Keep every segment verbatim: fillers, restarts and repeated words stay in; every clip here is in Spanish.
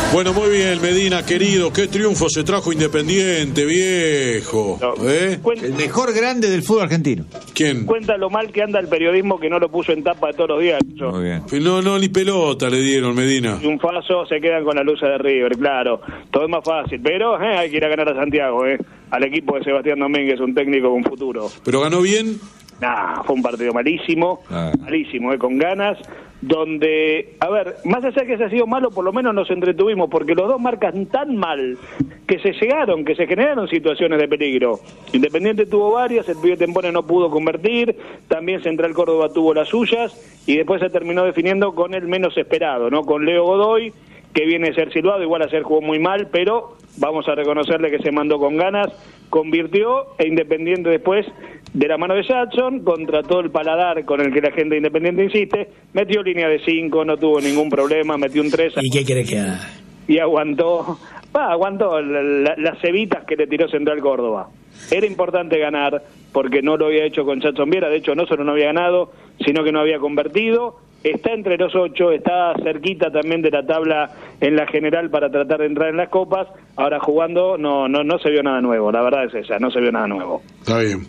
Bueno, muy bien, Medina, querido, qué triunfo se trajo Independiente, viejo. ¿Eh? El mejor grande del fútbol argentino. ¿Quién? Cuenta lo mal que anda el periodismo que no lo puso en tapa de todos los días. Muy bien. No, no, ni pelota le dieron, Medina. Y un faso se quedan con la luz de River, claro. Todo es más fácil, pero eh, hay que ir a ganar a Santiago, eh. Al equipo de Sebastián Domínguez, un técnico con futuro. ¿Pero ganó bien? Nah, fue un partido malísimo, Ah. malísimo, eh, con ganas, donde, a ver, más allá de que ese ha sido malo, por lo menos nos entretuvimos, porque los dos marcan tan mal que se llegaron, que se generaron situaciones de peligro. Independiente tuvo varias, el pibe Tempone no pudo convertir, también Central Córdoba tuvo las suyas, y después se terminó definiendo con el menos esperado, ¿no? Con Leo Godoy, que viene a ser silbado, igual ayer jugó muy mal, pero vamos a reconocerle que se mandó con ganas, convirtió, e Independiente después, de la mano de Jackson, contra todo el paladar con el que la gente de Independiente insiste, metió línea de cinco, no tuvo ningún problema, metió un tres. ¿Y qué quiere que haga? Y aguantó, va, aguantó la, la, las cebitas que le tiró Central Córdoba. Era importante ganar, porque no lo había hecho con Jackson Viera, de hecho no solo no había ganado, sino que no había convertido. Está entre los ocho, está cerquita también de la tabla en la general para tratar de entrar en las copas. Ahora jugando no no no se vio nada nuevo, la verdad es esa, no se vio nada nuevo. Está bien.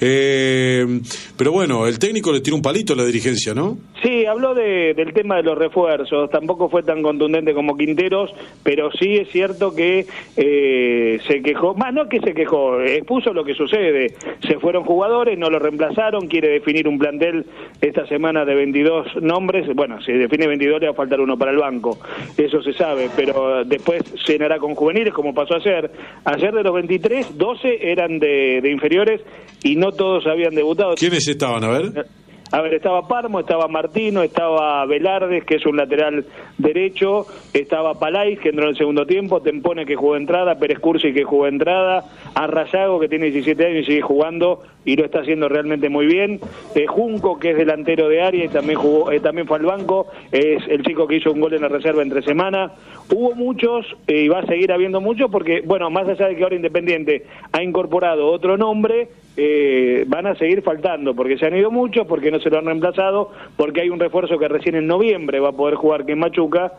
Eh, pero bueno, el técnico le tiró un palito a la dirigencia, ¿no? Sí, habló de, del tema de los refuerzos, tampoco fue tan contundente como Quinteros, pero sí es cierto que eh, se quejó, más no que se quejó, expuso lo que sucede. Se fueron jugadores, no lo reemplazaron, quiere definir un plantel esta semana de veintidós nombres. Bueno, si define veintidós le va a faltar uno para el banco, eso se sabe, pero después llenará con juveniles como pasó ayer. Ayer de los veintitrés, doce eran de, de inferiores y no todos habían debutado. ¿Quiénes estaban? A ver. A ver, estaba Parmo, estaba Martino, estaba Velardes, que es un lateral derecho, estaba Palais, que entró en el segundo tiempo, Tempone, que jugó entrada, Pérez Cursi, que jugó entrada, Arrayago, que tiene diecisiete años y sigue jugando y lo está haciendo realmente muy bien, eh, Junco, que es delantero de área y también jugó, eh, también fue al banco, es el chico que hizo un gol en la reserva entre semana. Hubo muchos eh, y va a seguir habiendo muchos porque, bueno, más allá de que ahora Independiente ha incorporado otro nombre, eh, van a seguir faltando porque se han ido muchos, porque no se lo han reemplazado, porque hay un refuerzo que recién en noviembre va a poder jugar que en Machuca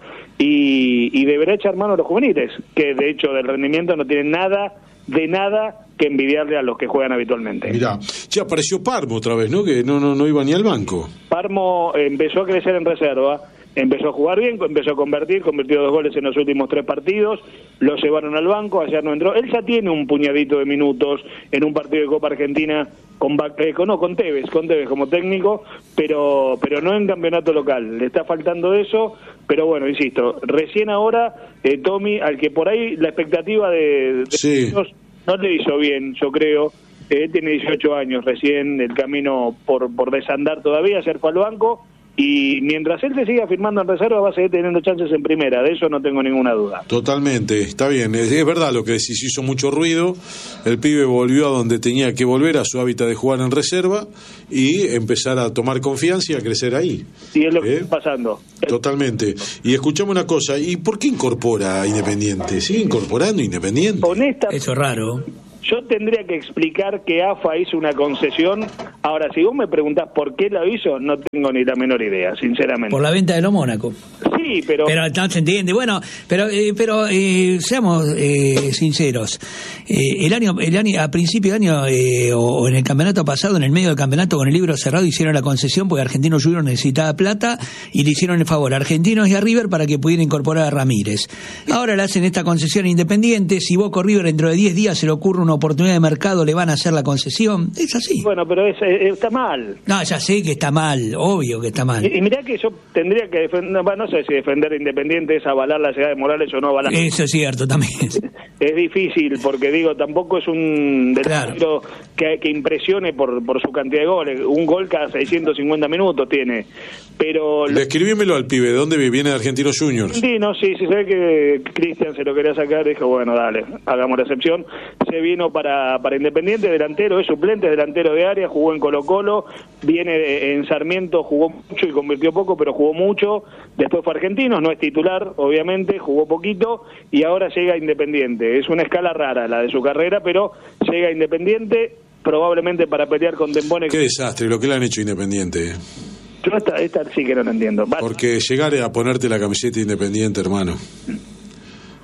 y, y deberá echar mano a los juveniles, que de hecho del rendimiento no tienen nada, de nada que envidiarle a los que juegan habitualmente. Mirá, ya apareció Parmo otra vez, ¿no? Que no, no, no iba ni al banco. Parmo empezó a crecer en reserva, empezó a jugar bien, empezó a convertir, convirtió dos goles en los últimos tres partidos, lo llevaron al banco, ayer no entró. Él ya tiene un puñadito de minutos en un partido de Copa Argentina con, eh, con no con Tevez, con Tevez como técnico, pero pero no en campeonato local. Le está faltando eso, pero bueno, insisto, recién ahora eh, Tommy, al que por ahí la expectativa de, de sí. ellos no le hizo bien, yo creo. Él eh, tiene dieciocho años, recién el camino por por desandar todavía, ayer fue al banco. Y mientras él se siga firmando en reserva va a seguir teniendo chances en primera, de eso no tengo ninguna duda. Totalmente, está bien, es, es verdad lo que decís, hizo mucho ruido, el pibe volvió a donde tenía que volver, a su hábitat de jugar en reserva y empezar a tomar confianza y a crecer ahí. Y es lo que ¿Eh? está pasando. Totalmente. Y escuchame una cosa, ¿y por qué incorpora a Independiente? ¿Sigue incorporando Independiente? Honesta, Eso es raro. yo tendría que explicar que A F A hizo una concesión. Ahora, si vos me preguntás por qué lo hizo, no tengo ni la menor idea, sinceramente. Por la venta de los Mónaco. Sí, pero... Pero no se entiende. Bueno, pero eh, pero eh, seamos eh, sinceros. Eh, el año el año a principio de año eh, o, o en el campeonato pasado, en el medio del campeonato con el libro cerrado, hicieron la concesión porque Argentinos Juniors necesitaba plata y le hicieron el favor a Argentinos y a River para que pudiera incorporar a Ramírez. Ahora le hacen esta concesión Independiente. Si Boca o River dentro de diez días se le ocurre una oportunidad de mercado, le van a hacer la concesión. Es así. Bueno, pero es, es, está mal. No, ya sé que está mal, obvio que está mal. Y, y mirá que yo tendría que defender, no, no sé si defender a Independiente es avalar la llegada de Morales o no avalar. Eso es cierto también. Es difícil porque digo, tampoco es un delantero Claro. que, que impresione por, por su cantidad de goles. Un gol cada seiscientos cincuenta minutos tiene. Pero lo... Describímelo al pibe, ¿de dónde viene de Argentinos Juniors? Sí, no, sí, sí, se ve que Cristian se lo quería sacar, dijo, bueno, dale, hagamos la excepción. Se vino para, para Independiente, delantero, es suplente, es delantero de área, jugó en Colo-Colo, viene en Sarmiento, jugó mucho y convirtió poco, pero jugó mucho. Después fue Argentinos, no es titular, obviamente, jugó poquito y ahora llega a Independiente. Es una escala rara la de su carrera, pero llega a Independiente probablemente para pelear con Tempone. Qué desastre lo que le han hecho Independiente. Yo esta, esta sí que no la entiendo. Va. Porque llegar a ponerte la camiseta Independiente, hermano.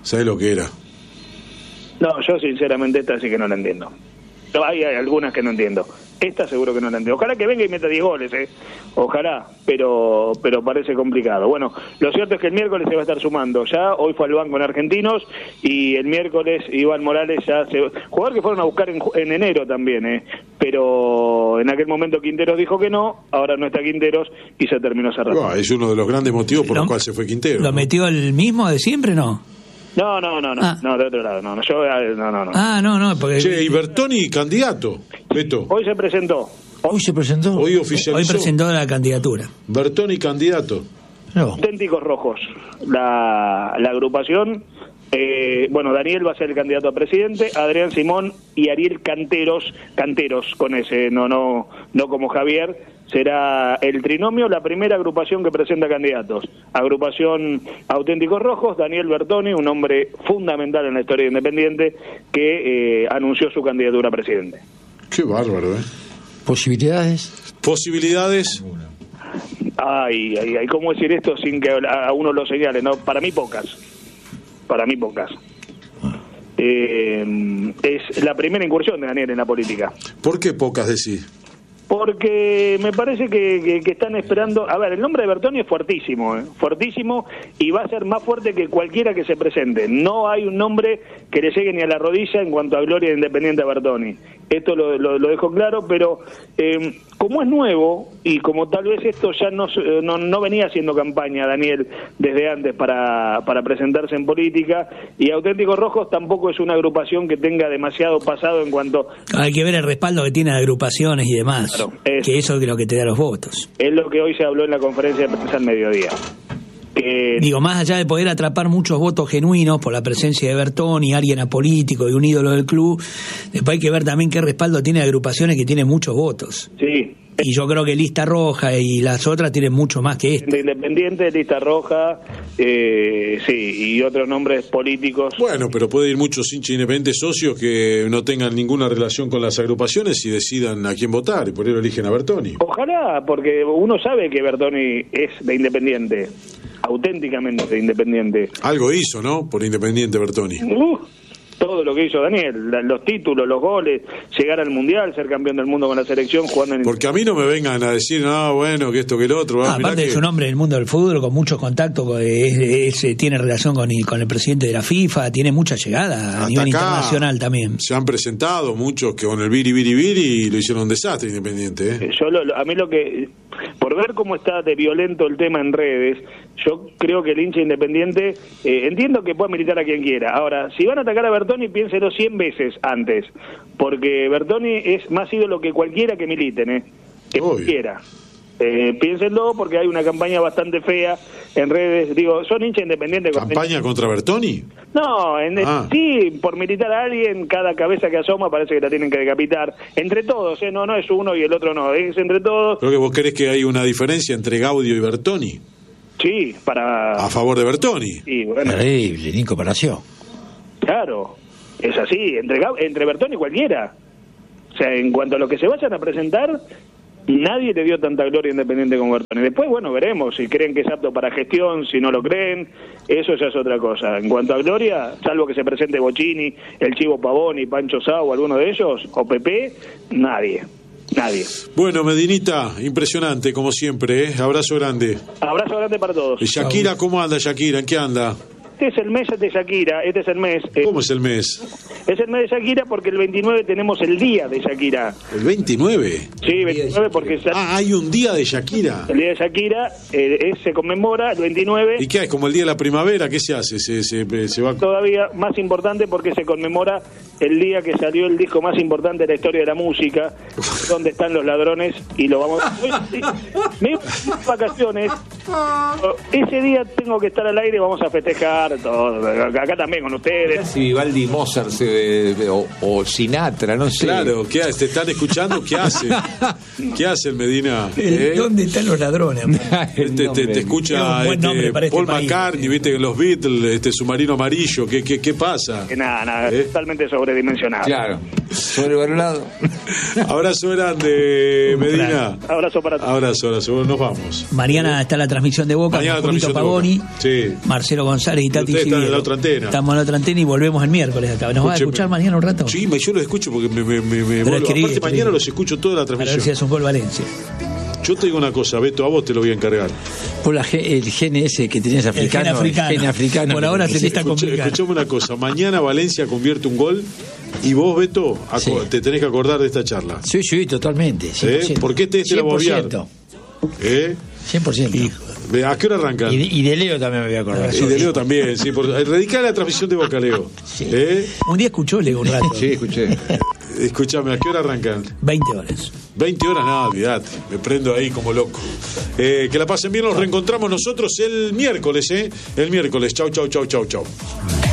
¿Sabés lo que era? No, yo sinceramente esta sí que no la entiendo. No, hay, hay algunas que no entiendo. Esta seguro que no la entiendo. Ojalá que venga y meta diez goles, ¿eh? Ojalá, pero pero parece complicado. Bueno, lo cierto es que el miércoles se va a estar sumando. Ya hoy fue al banco en Argentinos y el miércoles Iván Morales ya se... Jugador que fueron a buscar en, en enero también, ¿eh? Pero en aquel momento Quinteros dijo que no, ahora no está Quinteros y se terminó cerrando. Wow, es uno de los grandes motivos por los cuales se fue Quinteros. ¿Lo ¿no? metió el mismo de siempre, no? No, no, no, no, ah. no, de otro lado, no, no, yo, no, no, no. Ah, no, no, porque... Che, y Bertoni, candidato, Beto. Hoy se presentó. Hoy se presentó. Hoy oficializó. Hoy presentó la candidatura. Bertoni, candidato. No. Auténticos Rojos, la, la agrupación. Eh, bueno, Daniel va a ser el candidato a presidente, Adrián Simón y Ariel Canteros, Canteros con ese, no, no, no como Javier, será el trinomio, la primera agrupación que presenta candidatos. Agrupación Auténticos Rojos, Daniel Bertoni, un hombre fundamental en la historia de Independiente, que eh, anunció su candidatura a presidente. Qué bárbaro, ¿eh? ¿Posibilidades? ¿Posibilidades? Ay, ay, ay, ¿cómo decir esto sin que a uno lo señale? No, para mí pocas. Para mí pocas. Eh, es la primera incursión de Daniel en la política. ¿Por qué pocas decís? Porque me parece que, que, que están esperando... A ver, el nombre de Bertoni es fuertísimo, ¿eh? fuertísimo, y va a ser más fuerte que cualquiera que se presente. No hay un nombre que le llegue ni a la rodilla en cuanto a gloria de Independiente a Bertoni. Esto lo, lo, lo dejo claro, pero eh, como es nuevo, y como tal vez esto ya no, no, no venía haciendo campaña Daniel desde antes para, para presentarse en política, y Auténticos Rojos tampoco es una agrupación que tenga demasiado pasado en cuanto... Hay que ver el respaldo que tiene de agrupaciones y demás. Claro, es, que eso es lo que te da los votos. Es lo que hoy se habló en la conferencia de prensa al mediodía. Que... Digo, más allá de poder atrapar muchos votos genuinos por la presencia de Bertoni, alguien apolítico y un ídolo del club, después hay que ver también qué respaldo tiene agrupaciones que tienen muchos votos. Sí. Y yo creo que Lista Roja y las otras tienen mucho más que esta. De Independiente, Lista Roja, eh, sí, y otros nombres políticos. Bueno, pero puede ir muchos hinchas independientes socios que no tengan ninguna relación con las agrupaciones y decidan a quién votar, y por ello eligen a Bertoni. Ojalá, porque uno sabe que Bertoni es de Independiente, auténticamente de Independiente. Algo hizo, ¿no? Por Independiente Bertoni. Uh, todo lo que hizo Daniel, los títulos, los goles, llegar al Mundial, ser campeón del mundo con la selección, jugando en... Porque a mí no me vengan a decir, no, bueno, que esto, que el otro. Ah, aparte que... es un hombre del mundo del fútbol, con muchos contactos, es, es, tiene relación con el, con el presidente de la FIFA, tiene mucha llegada a Hasta nivel acá internacional también. Se han presentado muchos que con el viri, viri, viri y lo hicieron un desastre Independiente. ¿eh? Yo lo, a mí lo que... Por ver cómo está de violento el tema en redes, yo creo que el hincha Independiente, eh, entiendo que pueda militar a quien quiera. Ahora, si van a atacar a Bertoni, piénselo cien veces antes, porque Bertoni es más ídolo que cualquiera que militen, ¿eh? Que cualquiera. Eh, piénsenlo, porque hay una campaña bastante fea en redes. Digo, son hinchas Independientes. ¿Campaña contra Bertoni? No, en, ah. sí, por militar a alguien, cada cabeza que asoma parece que la tienen que decapitar. Entre todos, ¿eh? No, no es uno y el otro no, es entre todos. Creo que vos crees que hay una diferencia entre Gaudio y Bertoni. Sí, para... A favor de Bertoni. Sí, bueno. Terrible, ni comparación. Claro, es así, entre, entre Bertoni y cualquiera. O sea, en cuanto a lo que se vayan a presentar... Nadie le dio tanta gloria Independiente como Bertoni. Después, bueno, veremos si creen que es apto para gestión, si no lo creen, eso ya es otra cosa. En cuanto a gloria, salvo que se presente Bocini, el Chivo Pavoni, Pancho Sau, alguno de ellos, o Pepe, nadie, nadie. Bueno, Medinita, impresionante como siempre, ¿eh? Abrazo grande. Abrazo grande para todos. ¿Y Shakira cómo anda, Shakira? ¿En qué anda? Este es el mes de Shakira, este es el mes. ¿Cómo es el mes? Es el mes de Shakira porque el veintinueve tenemos el día de Shakira. ¿El veintinueve? Sí, veintinueve porque... Ah, hay un día de Shakira. El día de Shakira eh, se conmemora el veintinueve. ¿Y qué es? ¿Como el día de la primavera? ¿Qué se hace? ¿Se, se, se va... Todavía más importante porque se conmemora el día que salió el disco más importante de la historia de la música, Donde están los ladrones, y lo vamos a... Me voy a vacaciones, ese día tengo que estar al aire, vamos a festejar todo, acá también con ustedes. Si Vivaldi y Mozart se, o, o Sinatra, no sé. Claro, ¿qué hace? ¿Te están escuchando? ¿Qué hace? ¿Qué hace el Medina? ¿Eh? ¿Dónde están los ladrones? Este, te, te escucha este, Paul este McCartney, país, viste, los Beatles, este Submarino Amarillo, ¿qué, qué, qué pasa? Nada, nada, ¿Eh? totalmente sobredimensionado. Claro. Sobrevalorado. Abrazo grande, Medina. Abrazo para todos. Abrazo, abrazo. Nos vamos. Mañana está la transmisión de Boca Mañana con Julito transmisión de Pavoni, Boca. Sí. Marcelo González y Tati Ustedes están en Siviero. la otra antena. Estamos en la otra antena y volvemos el miércoles acá. ¿Nos va a Escúcheme. escuchar mañana un rato? Sí, me- yo los escucho porque me, me, me, me Pero vuelvo. escribí, Aparte, escribí. mañana los escucho toda la Para ver si transmisión. es un gol Valencia. Yo te digo una cosa, Beto, a vos te lo voy a encargar. Por la, ge- el gene ese que tenías africano. gen africano. El gen africano. Por ahora se le está Escucha- complicando. Escuchame una cosa, mañana Valencia convierte un gol y vos, Beto, aco- Sí. te tenés que acordar de esta charla. Sí, sí, totalmente. cien por ciento. ¿Eh? ¿Por qué te- te la voy a cien obviar? por ciento. ¿Eh? cien por ciento. Ve, ¿A qué hora arrancan? Y, de- y de Leo también me voy a acordar. Y de Leo también, sí. Por, radical la transmisión de Boca, Leo. Sí. ¿Eh? Un día escuchó Leo un rato. Sí, escuché. Escuchame, ¿a qué hora arrancan? veinte horas. veinte horas, nada, olvidate. Me prendo ahí como loco. Eh, que la pasen bien, nos reencontramos nosotros el miércoles, ¿eh? El miércoles. Chau, chau, chau, chau, chau.